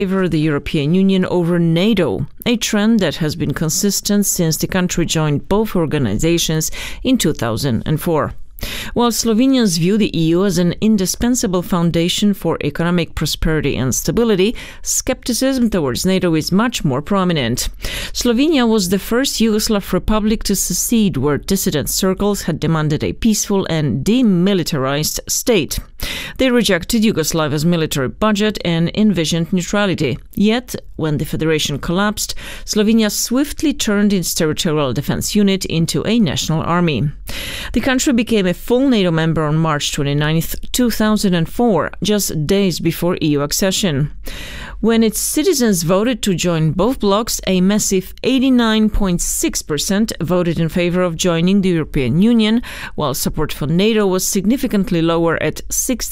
favor the European Union over NATO, a trend that has been consistent since the country joined both organizations in 2004. While Slovenians view the EU as an indispensable foundation for economic prosperity and stability, skepticism towards NATO is much more prominent. Slovenia was the first Yugoslav republic to secede, where dissident circles had demanded a peaceful and demilitarized state. They rejected Yugoslavia's military budget and envisioned neutrality. Yet, when the federation collapsed, Slovenia swiftly turned its territorial defense unit into a national army. The country became a full NATO member on March 29, 2004, just days before EU accession. When its citizens voted to join both blocs, a massive 89.6% voted in favor of joining the European Union, while support for NATO was significantly lower at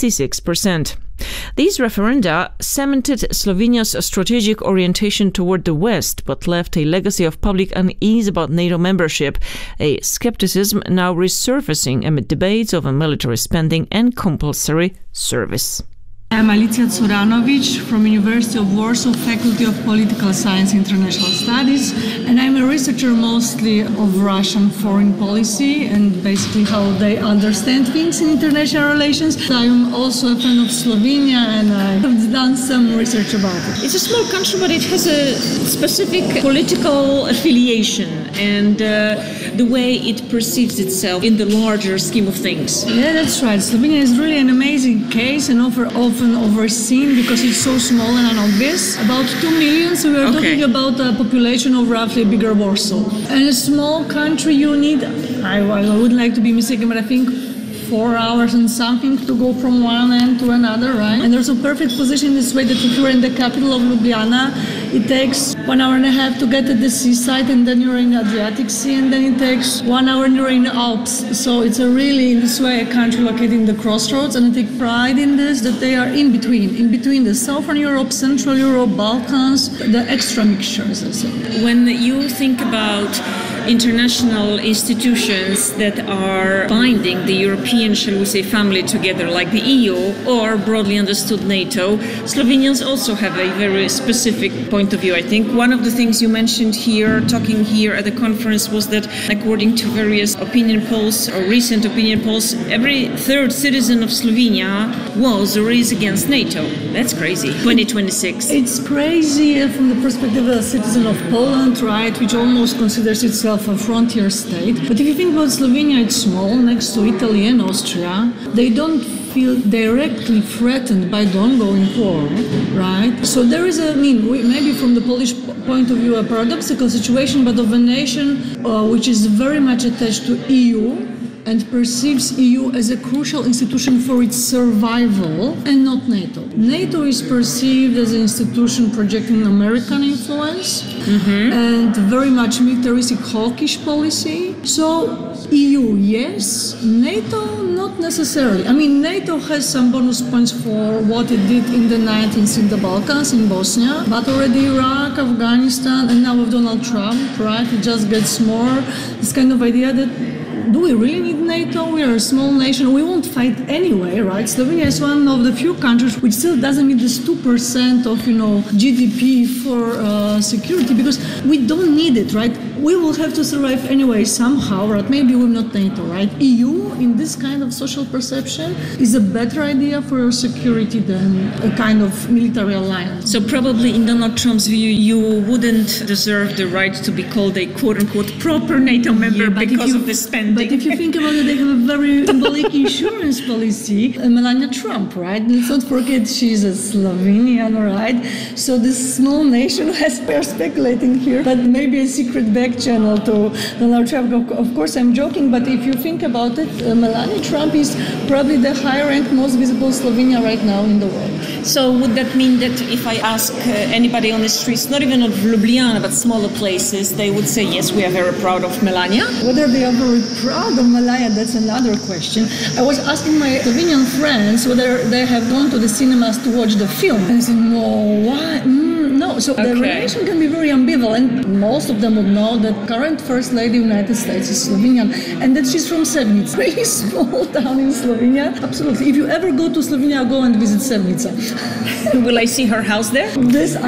66%. These referenda cemented Slovenia's strategic orientation toward the West, but left a legacy of public unease about NATO membership, a skepticism now resurfacing amid debates over military spending and compulsory service. I'm Alicia Curanovic from University of Warsaw, Faculty of Political Science and International Studies, and I'm a researcher mostly of Russian foreign policy and basically how they understand things in international relations. I'm also a fan of Slovenia and I have done some research about it. It's a small country, but it has a specific political affiliation and the way it perceives itself in the larger scheme of things. Yeah, that's right. Slovenia is really an amazing case and often overseen because it's so small and unobvious. About 2 million, so we're talking about a population of roughly bigger Warsaw. And a small country, you need, I wouldn't like to be mistaken, but I think 4 hours and something to go from one end to another, right? And there's a perfect position this way that if you're in the capital of Ljubljana, it takes 1 hour and a half to get to the seaside, and then you're in the Adriatic Sea, and then it takes 1 hour and you're in the Alps. So it's a really, in this way, a country located in the crossroads, and I take pride in this, that they are in between the Southern Europe, Central Europe, Balkans, the extra mixtures. When you think about international institutions that are binding the European, shall we say, family together, like the EU, or broadly understood NATO, Slovenians also have a very specific point of view. I think one of the things you mentioned here, talking here at the conference, was that according to various opinion polls or recent opinion polls, every third citizen of Slovenia was or is against NATO. That's crazy. 2026. It's crazy from the perspective of a citizen of Poland, right, which almost considers itself a frontier state. But if you think about Slovenia, it's small, next to Italy and Austria. They don't feel directly threatened by the ongoing war, right? So there is maybe from the Polish point of view, a paradoxical situation, but of a nation which is very much attached to EU and perceives EU as a crucial institution for its survival and not NATO. NATO is perceived as an institution projecting American influence and very much militaristic hawkish policy. So EU, yes. NATO, not necessarily. I mean, NATO has some bonus points for what it did in the 90s in the Balkans, in Bosnia, but already Iraq, Afghanistan, and now with Donald Trump, right, it just gets more this kind of idea that do we really need NATO? We are a small nation. We won't fight anyway, right? Slovenia is one of the few countries which still doesn't meet this 2% of, GDP for security because we don't need it, right? We will have to survive anyway somehow, right? Maybe we're not NATO, right? EU, in this kind of social perception, is a better idea for your security than a kind of military alliance. So probably in Donald Trump's view, you wouldn't deserve the right to be called a quote-unquote proper NATO member because of the spending. But if you think about it, they have a very symbolic insurance policy. Melania Trump, right? Let's not forget she's a Slovenian, right? So this small nation we're speculating here, but maybe a secret back channel to Donald Trump. Of course, I'm joking, but if you think about it, Melania Trump is probably the high-ranked, most visible Slovenia right now in the world. So would that mean that if I ask anybody on the streets, not even of Ljubljana, but smaller places, they would say, yes, we are very proud of Melania? Whether they are very proud of Melania, that's another question. I was asking my Slovenian friends whether they have gone to the cinemas to watch the film. And I said, no, why? No. So So the relation can be very ambivalent. Most of them would know that current First Lady of the United States is Slovenian and that she's from Sevnica, very small town in Slovenia. Absolutely. If you ever go to Slovenia, go and visit Sevnica. Will I see her house there? This